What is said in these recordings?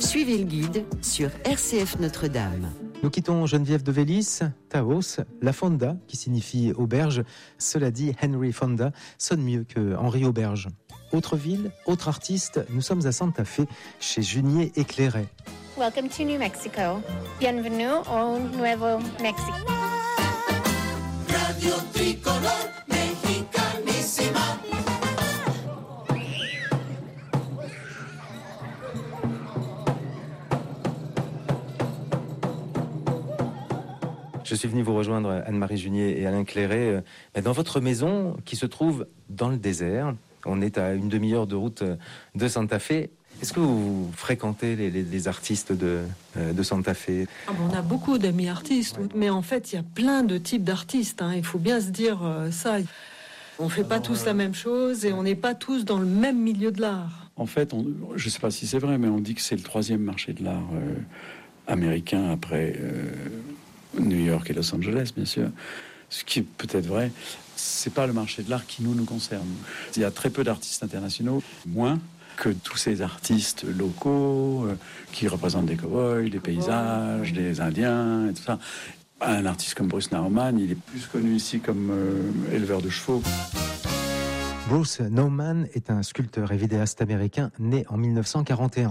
Suivez le guide sur RCF Notre-Dame. Nous quittons Geneviève de Vélis, Taos, la Fonda, qui signifie auberge. Cela dit, Henry Fonda sonne mieux que Henri Auberge. Autre ville, autre artiste, nous sommes à Santa Fe, chez Junier Éclairé. Welcome to New Mexico. Bienvenue au Nuevo Mexico. Radio Tricolor Mexicanísima. Je suis venu vous rejoindre, Anne-Marie Junier et Alain Clairet, dans votre maison qui se trouve dans le désert. On est à une demi-heure de route de Santa Fe. Est-ce que vous fréquentez les artistes de Santa Fe ? On a beaucoup d'amis artistes, mais en fait, il y a plein de types d'artistes. Il faut bien se dire ça. On ne fait pas tous la même chose et on n'est pas tous dans le même milieu de l'art. En fait, je ne sais pas si c'est vrai, mais on dit que c'est le troisième marché de l'art américain après New York et Los Angeles, bien sûr. Ce qui est peut-être vrai, c'est pas le marché de l'art qui nous concerne. Il y a très peu d'artistes internationaux, moins que tous ces artistes locaux qui représentent des cow-boys, des paysages, des Indiens et tout ça. Un artiste comme Bruce Nauman, il est plus connu ici comme éleveur de chevaux. Bruce Nauman est un sculpteur et vidéaste américain né en 1941.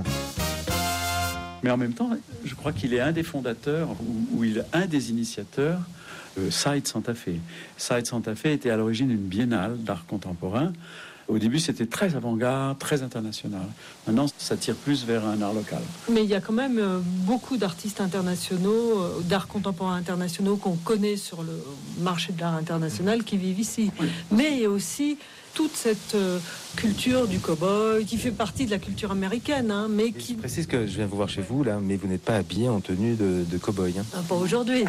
Mais en même temps, je crois qu'il est un des fondateurs, ou il est un des initiateurs de Side Santa Fe. Side Santa Fe était à l'origine une biennale d'art contemporain. Au début, c'était très avant-garde, très international. Maintenant, ça tire plus vers un art local. Mais il y a quand même beaucoup d'artistes internationaux, d'art contemporain internationaux qu'on connaît sur le marché de l'art international qui vivent ici. Oui. Mais il y a aussi toute cette culture du cow-boy qui fait partie de la culture américaine, mais qui... Je précise que je viens vous voir chez vous, là, mais vous n'êtes pas habillé en tenue de cow-boy. Pas aujourd'hui.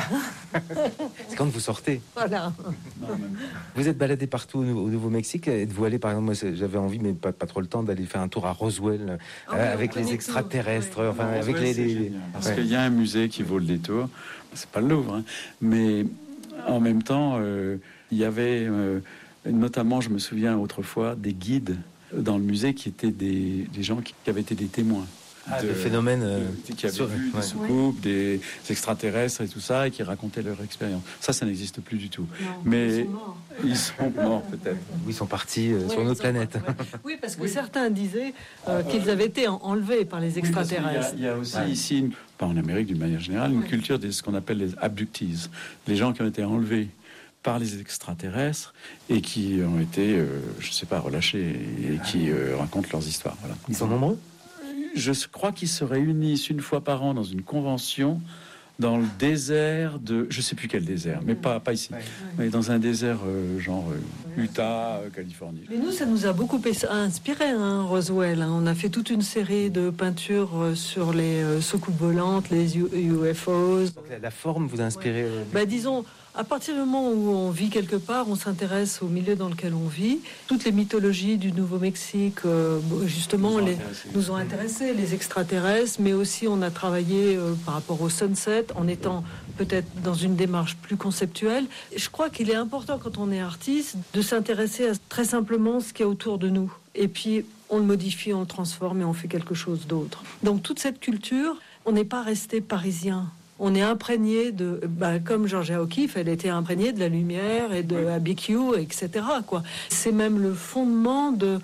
C'est quand vous sortez. Voilà. Vous êtes baladé partout au Nouveau-Mexique. Êtes-vous allé, par exemple, moi j'avais envie, mais pas trop le temps, d'aller faire un tour à Roswell avec les extraterrestres, avec les... Parce qu'il y a un musée qui vaut le détour. C'est pas le Louvre, mais en même temps, il y avait... notamment, je me souviens autrefois, des guides dans le musée qui étaient des gens qui avaient été des témoins. Des phénomènes qui avaient vu des soucoupes, des extraterrestres et tout ça, et qui racontaient leur expérience. Ça n'existe plus du tout. Non, mais ils sont morts peut-être. Oui, ils sont partis sur une autre planète. Oui, parce que certains disaient qu'ils avaient été enlevés par les extraterrestres. Il y a aussi ici, pas en Amérique d'une manière générale, une culture de ce qu'on appelle les abductees, les gens qui ont été enlevés par les extraterrestres et qui ont été, je ne sais pas, relâchés et qui racontent leurs histoires. Voilà. Ils sont nombreux ? Je crois qu'ils se réunissent une fois par an dans une convention dans le désert de... Je ne sais plus quel désert, mais pas ici. Mais dans un désert genre Utah, Californie. Mais nous, ça nous a beaucoup inspiré, Roswell. On a fait toute une série de peintures sur les soucoupes volantes, les UFOs. Donc la forme vous a inspiré disons... À partir du moment où on vit quelque part, on s'intéresse au milieu dans lequel on vit. Toutes les mythologies du Nouveau-Mexique, justement, nous ont intéressés, les extraterrestres, mais aussi on a travaillé par rapport au sunset, en étant peut-être dans une démarche plus conceptuelle. Je crois qu'il est important, quand on est artiste, de s'intéresser à très simplement ce qu'il y a autour de nous. Et puis, on le modifie, on le transforme et on fait quelque chose d'autre. Donc, toute cette culture, on n'est pas resté parisien. On est imprégné de, comme Georgia O'Keeffe, elle était imprégnée de la lumière et de ABQ, etc. C'est même le fondement de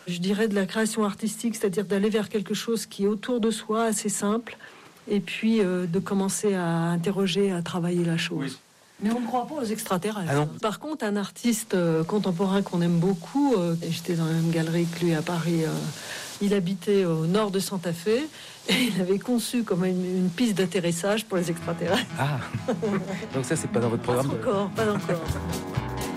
la création artistique, c'est-à-dire d'aller vers quelque chose qui est autour de soi, assez simple, et puis de commencer à interroger, à travailler la chose. Oui. Mais on ne croit pas aux extraterrestres. Ah non. Par contre, un artiste contemporain qu'on aime beaucoup, j'étais dans la même galerie que lui à Paris, il habitait au nord de Santa Fe et il avait conçu comme une piste d'atterrissage pour les extraterrestres. Ah, donc ça c'est pas dans votre programme. Pas encore.